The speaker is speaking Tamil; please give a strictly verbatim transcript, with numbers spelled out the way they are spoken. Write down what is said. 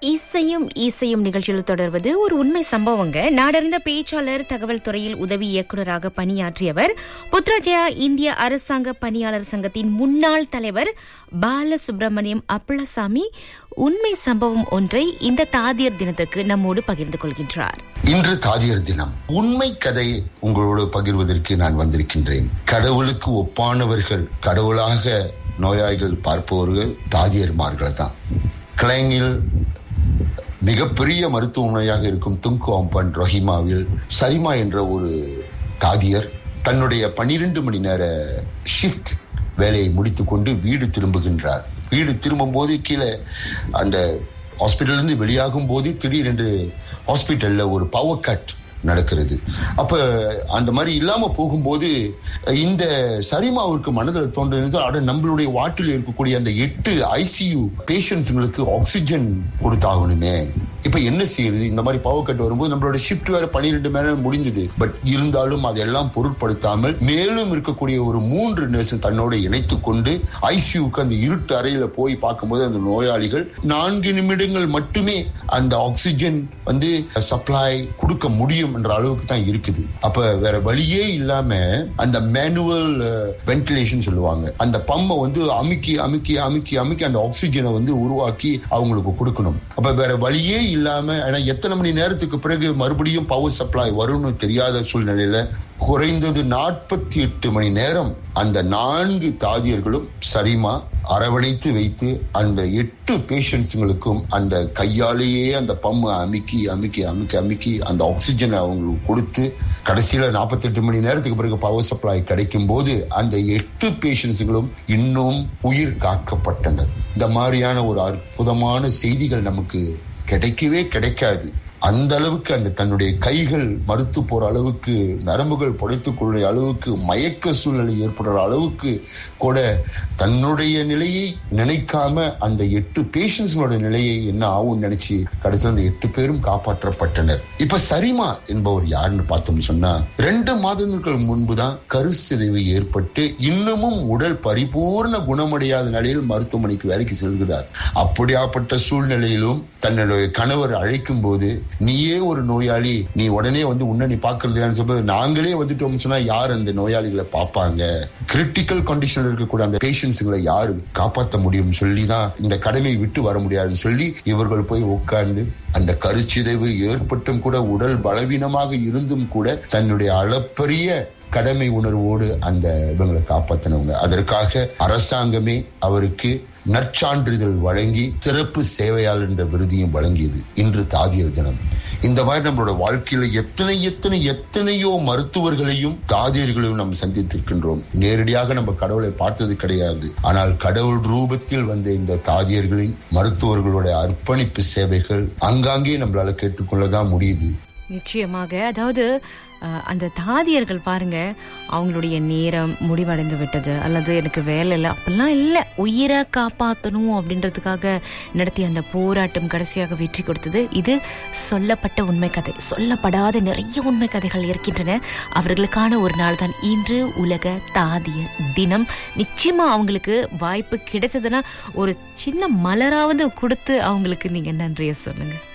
இசையும் இசையும் நிகழ்ச்சியில் தொடர்வது ஒரு உண்மை சம்பவங்க. நாடறிந்த பேச்சாளர், தகவல் துறையில் உதவி இயக்குநராக பணியாற்றியவர், புத்ராஜயா இந்திய அரசாங்க பணியாளர் சங்கத்தின் முன்னாள் தலைவர் பாலசுப்ரமணியம் அப்பளசாமி உண்மை சம்பவம் ஒன்றை இந்த தாதியர் தினத்துக்கு நம்மோடு பகிர்ந்து கொள்கின்றார். இன்று தாதியர் தினம். உண்மை கதையை உங்களோடு பகிர்வதற்கு நான் வந்திருக்கின்றேன். கடவுளுக்கு ஒப்பானவர்கள், கடவுளாக நோயாளிகள் பார்ப்பவர்கள் தாதியர்மார்கள் தான். கிளைங்கில் மிகப்பெரிய மருத்துவமனையாக இருக்கும் துங்கு அம்பன் ரஹிமாவில் சரிமா என்ற ஒரு தாதியர் தன்னுடைய பன்னிரண்டு மணி நேர ஷிஃப்ட் வேலையை முடித்துக் கொண்டு வீடு திரும்புகின்றார். வீடு திரும்பும் போது கீழே அந்த ஹாஸ்பிட்டல் இருந்து வெளியாகும் போது திடீரென்று ஹாஸ்பிட்டல்ல ஒரு பவர் கட் நடக்கிறது. அப்ப அந்த மாதிரி இல்லாம போகும்போது இந்த சரிமாவுக்கு மனதில் தோன்றது, அட நம்மளுடைய வாட்டில் இருக்கக்கூடிய அந்த எட்டு ஐசியூ பேஷண்ட்ஸுங்களுக்கு ஆக்சிஜன் கொடுத்தாகணுமே, இப்ப என்ன செய்யுது? இந்த மாதிரி பவர் கட் வரும்போது நம்மளோட ஷிஃப்ட் வேற பன்னிரெண்டு மணி நேரம் முடிஞ்சது. பட் இருந்தாலும் அதெல்லாம் பொருட்படுத்தாமல் மேலும் இருக்கக்கூடிய ஒரு மூன்று நர்ஸ் தன்னோட இணைத்துக் கொண்டு ஐசியூக்கு அந்த இருட்டு அறையில போய் பார்க்கும்போது அந்த நோயாளிகள் நான்கு நிமிடங்கள் மட்டுமே அந்த ஆக்சிஜன் வந்து சப்ளை கொடுக்க முடியும் என்ற அளவுக்கு தான் இருக்குது. அப்ப வேற வழியே இல்லாம அந்த மேனுவல் வென்டிலேஷன் சொல்லுவாங்க, அந்த பம்மை வந்து அமுக்கி அமுக்கி அமுக்கி அமுக்கி அந்த ஆக்சிஜனை வந்து உருவாக்கி அவங்களுக்கு கொடுக்கணும். அப்ப வேற வழியே இல்லாம எத்தனை மணி நேரத்துக்கு பிறகு மறுபடியும் பவர் சப்ளை வரும்னு தெரியாத சூழ்நிலையில குறைந்தது நாற்பத்தி எட்டு மணி நேரம் அந்த நான்கு தாதியர்களும் சரிமா அரவணைத்து வைத்து அந்த எட்டு பேஷண்ட்ஸுங்களுக்கும் அந்த கையாலேயே அந்த பம்மை அமுக்கி அமுக்கி அமுக்கி அமுக்கி அந்த ஆக்சிஜனை அவங்களுக்கு கொடுத்து கடைசியில நாற்பத்தி எட்டு மணி நேரத்துக்கு பிறகு பவர் சப்ளை கிடைக்கும் போது அந்த எட்டு பேஷண்ட்ஸுங்களும் இன்னும் உயிர் காக்கப்பட்டனர். இந்த மாதிரியான ஒரு அற்புதமான செய்திகள் நமக்கு கிடைக்கவே கிடைக்காது. அந்த அளவுக்கு அந்த தன்னுடைய கைகள் மறுத்து போற அளவுக்கு, நரம்புகள் புடைத்துக் கொள்ற அளவுக்கு, மயக்க சூழ்நிலை ஏற்படுற அளவுக்கு கூட தன்னுடைய நிலையை நினைக்காம அந்த எட்டு பேஷண்ட்ஸோட நிலையை என்ன ஆகும் நினைச்சு கடைசியில் அந்த எட்டு பேரும் காப்பாற்றப்பட்டனர். இப்ப சரிமா என்பவர் யாருன்னு பார்த்தோம்னு சொன்னா, ரெண்டு மாதங்களுக்கு முன்புதான் கருச்சிதைவு ஏற்பட்டு இன்னமும் உடல் பரிபூர்ண குணமடையாத நிலையில் மருத்துவமனைக்கு வேலைக்கு செல்கிறார். அப்படியாப்பட்ட சூழ்நிலையிலும் தன்னுடைய கணவர் அழைக்கும் போது, நீயே ஒரு நோயாளி, நீ உடனே வந்து உன்ன நீ பாக்குறது சொல்றது, நாங்களே வந்துட்டோம் சொன்னா யார் அந்த நோயாளிகளை பார்ப்பாங்க, கிரிட்டிக்கல் கண்டிஷன்ல இருக்கக்கூடிய அந்த பேஷண்ட்ஸுங்களை யாரு காப்பாற்ற முடியும் சொல்லிதான் இந்த கடமையை விட்டு வர முடியாதுன்னு சொல்லி இவர்கள் போய் உட்கார்ந்து அந்த கருச்சிதைவு ஏற்பட்டும் கூட உடல் பலவீனமாக இருந்தும் கூட தன்னுடைய அளப்பரிய கடமை உணர்வோடு அந்த இவங்களை காப்பாற்றினவங்க. அதற்காக அரசாங்கமே அவருக்கு நற்சான்றிதழ் வழங்கி சிறப்பு சேவையாளர் என்ற விருதியும் வழங்கியது. இன்று தாதியர் தினம். இந்த மாதிரி நம்மளோட வாழ்க்கையில எத்தனை எத்தனை எத்தனையோ மருத்துவர்களையும் தாதியர்களையும் நம்ம சந்தித்திருக்கின்றோம். நேரடியாக நம்ம கடவுளை பார்த்தது கிடையாது. ஆனால் கடவுள் ரூபத்தில் வந்த இந்த தாதியர்களின், மருத்துவர்களோட அர்ப்பணிப்பு சேவைகள் அங்காங்கே நம்மளால கேட்டுக்கொள்ளதான் முடியுது. நிச்சயமாக. அதாவது அந்த தாதியர்கள் பாருங்க, அவங்களுடைய நேரம் முடிவடைந்து விட்டது அல்லது எனக்கு வேலை இல்லை அப்படிலாம் இல்லை, உயிரை காப்பாற்றணும் அப்படின்றதுக்காக நடத்திய அந்த போராட்டம் கடைசியாக வெற்றி கொடுத்தது. இது சொல்லப்பட்ட உண்மை கதை. சொல்லப்படாத நிறைய உண்மை கதைகள் இருக்கின்றன. அவர்களுக்கான ஒரு நாள் தான் இன்று உலக தாதியர் தினம். நிச்சயமா அவங்களுக்கு வாய்ப்பு கிடைத்ததுன்னா ஒரு சின்ன மலராவது கொடுத்து அவங்களுக்கு நீங்க நன்றியை சொல்லுங்க.